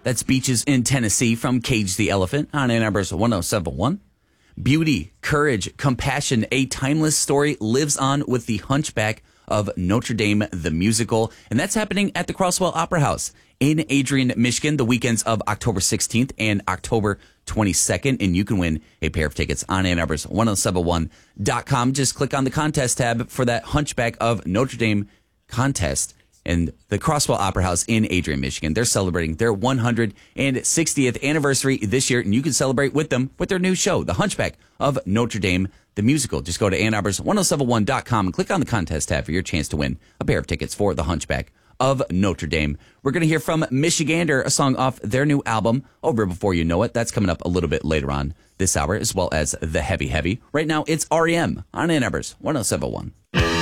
That's Beaches in Tennessee from Cage the Elephant on Ann Arbor's 1071. Beauty, Courage, Compassion, A Timeless Story lives on with the Hunchback of Notre Dame, the musical. And that's happening at the Crosswell Opera House in Adrian, Michigan, the weekends of October 16th and October 22nd. And you can win a pair of tickets on Ann Arbor's 1071.com. Just click on the contest tab for that Hunchback of Notre Dame contest. And the Crosswell Opera House in Adrian, Michigan, they're celebrating their 160th anniversary this year, and you can celebrate with them with their new show, The Hunchback of Notre Dame, the musical. Just go to Ann Arbor's 1071.com and click on the contest tab for your chance to win a pair of tickets for The Hunchback of Notre Dame. We're going to hear from Michigander, a song off their new album, Over Before You Know It. That's coming up a little bit later on this hour, as well as The Heavy Heavy. Right now, it's REM on Ann Arbor's 1071.